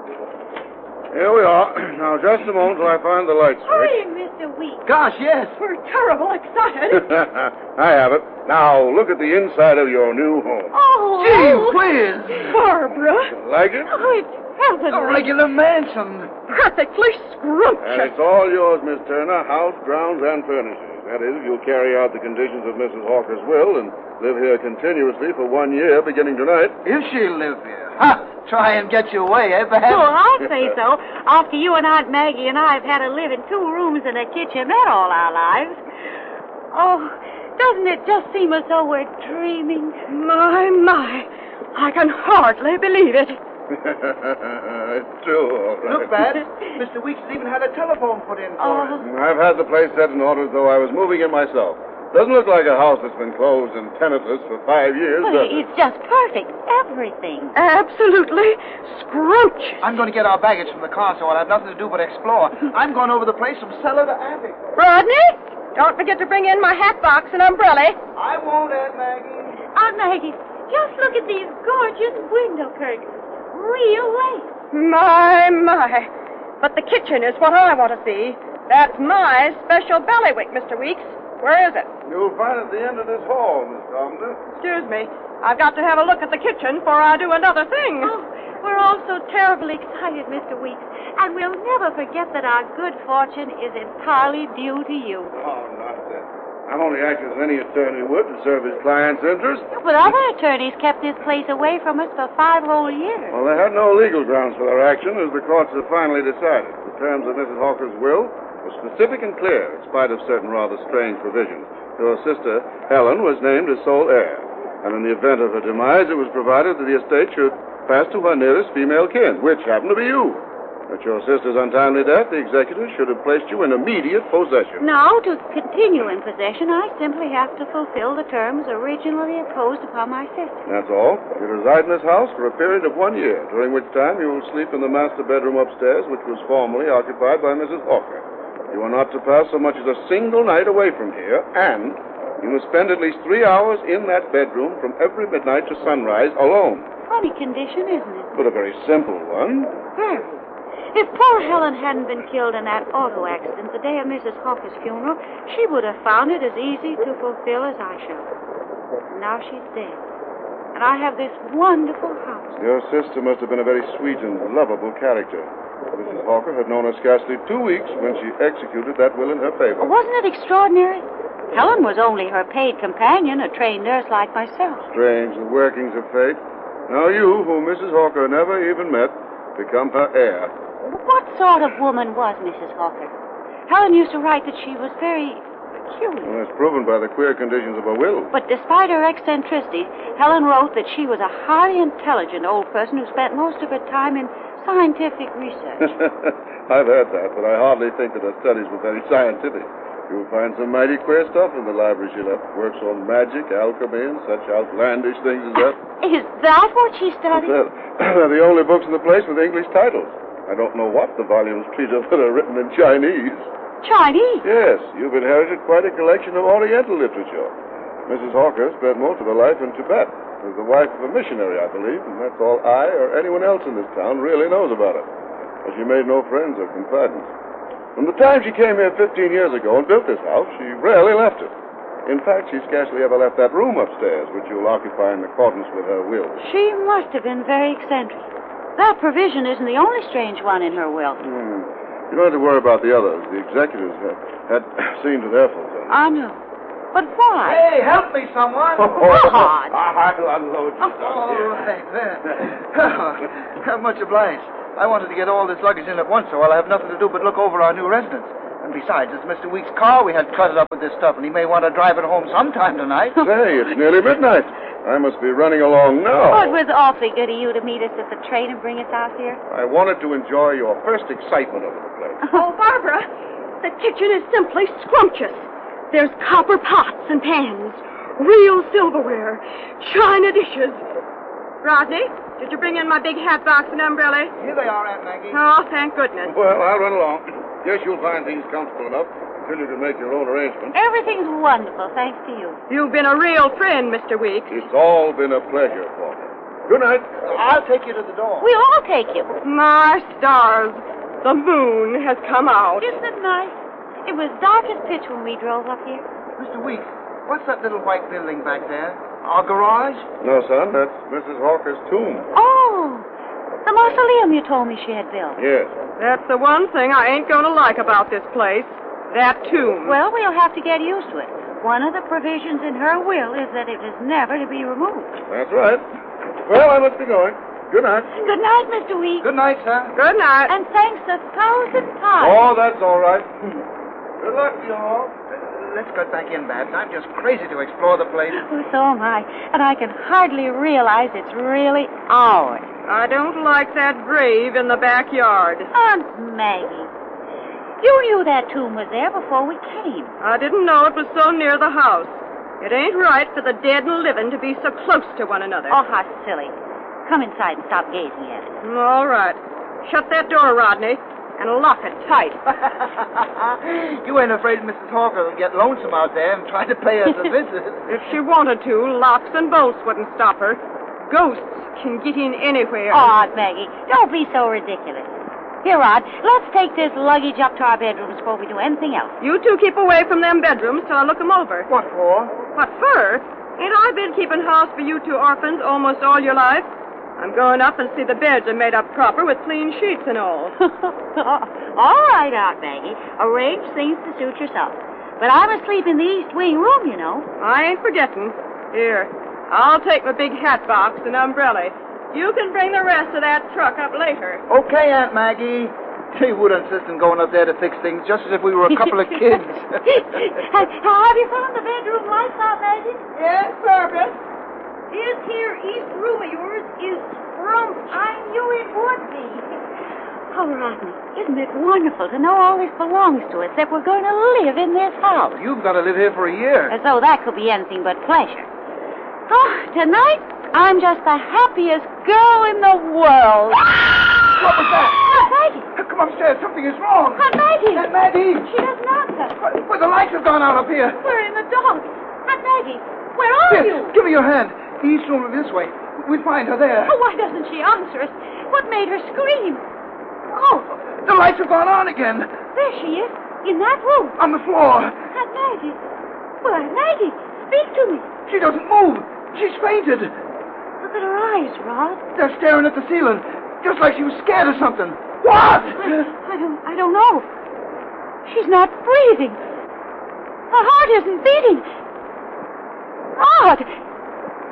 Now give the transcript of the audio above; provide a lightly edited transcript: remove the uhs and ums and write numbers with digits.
Here we are. Now, just a moment till I find the light switch. Hurry, Mr. Weeks. Gosh, yes. We're terrible excited. I have it. Now, look at the inside of your new home. Oh. Gee whiz. Barbara. Like it? Oh, it's heavenly. A regular mansion. Perfectly And scrumptious. it's all yours, Miss Turner, house, grounds, and furnishings. That is, if you'll carry out the conditions of Mrs. Hawker's will and live here continuously for 1 year, beginning tonight. If she'll live here. Ha! Try and get you away, eh, Babs? Oh, I'll say so. After you and Aunt Maggie and I have had to live in 2 rooms and a kitchenette all our lives. Oh, doesn't it just seem as though we're dreaming? My. I can hardly believe it. It's true, all right. Look, Babs. Mr. Weeks has even had a telephone put in for us. I've had the place set in order as though I was moving in myself. Doesn't look like a house that's been closed and tenantless for 5 years, Well, does it? it's just perfect. Everything. Absolutely scrumptious. I'm going to get our baggage from the car, so I'll have nothing to do but explore. I'm going over the place from cellar to attic. Rodney, don't forget to bring in my hat box and umbrella. I won't, Aunt Maggie. Aunt Maggie, just look at these gorgeous window curtains. Real lace. My. But the kitchen is what I want to see. That's my special bailiwick, Mr. Weeks. Where is it? You'll find it at the end of this hall, Miss Carpenter. Excuse me. I've got to have a look at the kitchen before I do another thing. Oh, we're all so terribly excited, Mr. Weeks. And we'll never forget that our good fortune is entirely due to you. Oh, not that. I'm only acting as any attorney would to serve his client's interests. But other attorneys kept this place away from us for 5 whole years. Well, they had no legal grounds for their action, as the courts have finally decided. The terms of Mrs. Hawker's will were specific and clear, in spite of certain rather strange provisions. Your sister, Helen, was named as sole heir. And in the event of her demise, it was provided that the estate should pass to her nearest female kin, which happened to be you. At your sister's untimely death, the executors should have placed you in immediate possession. Now, to continue in possession, I simply have to fulfill the terms originally imposed upon my sister. That's all. You reside in this house for a period of 1 year, during which time you will sleep in the master bedroom upstairs, which was formerly occupied by Mrs. Hawker. You are not to pass so much as a single night away from here, and you must spend at least 3 hours in that bedroom from every midnight to sunrise alone. Funny condition, isn't it? But a very simple one. Very. If poor Helen hadn't been killed in that auto accident the day of Mrs. Hawker's funeral, she would have found it as easy to fulfill as I shall. Now she's dead. And I have this wonderful house. Your sister must have been a very sweet and lovable character. Mrs. Hawker had known her scarcely 2 weeks when she executed that will in her favor. Wasn't it extraordinary? Helen was only her paid companion, a trained nurse like myself. Strange, the workings of fate. Now you, whom Mrs. Hawker never even met, become her heir. What sort of woman was Mrs. Hawker? Helen used to write that she was very peculiar. Well, that's proven by the queer conditions of her will. But despite her eccentricity, Helen wrote that she was a highly intelligent old person who spent most of her time in scientific research. I've heard that, but I hardly think that her studies were very scientific. You'll find some mighty queer stuff in the library she left. Works on magic, alchemy, and such outlandish things as that. Is that what she studied? They're the only books in the place with English titles. I don't know what the volumes treat of that are written in Chinese. Chinese? Yes, you've inherited quite a collection of Oriental literature. Mrs. Hawker spent most of her life in Tibet as the wife of a missionary, I believe, and that's all I or anyone else in this town really knows about her. But she made no friends or confidants. From the time she came here 15 years ago and built this house, she rarely left it. In fact, she scarcely ever left that room upstairs, which you'll occupy in accordance with her will. She must have been very eccentric. That provision isn't the only strange one in her will. You don't have to worry about the others. The executors had seen to their fulfillment. I know. But why? Hey, help me, someone. God! I'll unload you. All right, there. Much obliged. I wanted to get all this luggage in at once, so I'll have nothing to do but look over our new residence. And besides, it's Mr. Weeks' car we had cluttered up with this stuff, and he may want to drive it home sometime tonight. Say, it's nearly midnight. I must be running along now. Oh, it was awfully good of you to meet us at the train and bring us out here. I wanted to enjoy your first excitement over the place. Oh, Barbara, the kitchen is simply scrumptious. There's copper pots and pans, real silverware, china dishes. Rodney, did you bring in my big hat box and umbrella? Here they are, Aunt Maggie. Oh, thank goodness. Well, I'll run along. Guess you'll find things comfortable enough until you can make your own arrangements. Everything's wonderful, thanks to you. You've been a real friend, Mr. Weeks. It's all been a pleasure for me. Good night. I'll take you to the door. We'll all take you. My stars, the moon has come out. Isn't it nice? It was dark as pitch when we drove up here. Mr. Weeks, what's that little white building back there? Our garage? No, son, that's Mrs. Hawker's tomb. Oh, the mausoleum you told me she had built. Yes. That's the one thing I ain't going to like about this place. That tomb. Well, we'll have to get used to it. One of the provisions in her will is that it is never to be removed. That's right. Well, I must be going. Good night. Good night, Mr. Weeks. Good night, sir. Good night. And thanks 1,000 times. Oh, that's all right. Good luck to you all. Let's get back in, Babs. I'm just crazy to explore the place. Oh, so am I. And I can hardly realize it's really ours. I don't like that grave in the backyard. Aunt Maggie, you knew that tomb was there before we came. I didn't know it was so near the house. It ain't right for the dead and living to be so close to one another. Oh, how silly. Come inside and stop gazing at it. All right. Shut that door, Rodney, and lock it tight. You ain't afraid Mrs. Hawker will get lonesome out there and try to pay us a visit? If she wanted to, locks and bolts wouldn't stop her. Ghosts can get in anywhere. Oh, Aunt Maggie, don't be so ridiculous. Here, Rod, let's take this luggage up to our bedrooms before we do anything else. You two keep away from them bedrooms till I look them over. What for? What for? Ain't I been keeping house for you two orphans almost all your life? I'm going up and see the beds are made up proper with clean sheets and all. All right, Aunt Maggie. Arrange things to suit yourself. But I'm asleep in the East Wing room, you know. I ain't forgetting. Here, I'll take my big hat box and umbrella. You can bring the rest of that truck up later. Okay, Aunt Maggie. She would insist on going up there to fix things just as if we were a couple of kids. Have you found the bedroom lights, Aunt Maggie? Yes, Barbara. This here East room of yours is frump. I knew it would be. Oh, Rodney, isn't it wonderful to know all this belongs to us, that we're going to live in this house? You've got to live here for a year. As though that could be anything but pleasure. Oh, tonight, I'm just the happiest girl in the world. What was that? Aunt Maggie! Come upstairs. Something is wrong. Aunt Maggie! Aunt Maggie! She doesn't answer. Well, the lights have gone out up here. We're in the dark. Aunt Maggie, where are Here, you? give me your hand. The east room is this way. We'll find her there. Oh, why doesn't she answer us? What made her scream? Oh, The lights have gone on again. there she is, in that room. On the floor. Aunt Maggie. Well, Aunt Maggie, speak to me. She doesn't move. She's fainted. Look at her eyes, Rod. They're staring at the ceiling, just like she was scared of something. What? I don't know. She's not breathing. Her heart isn't beating. Rod,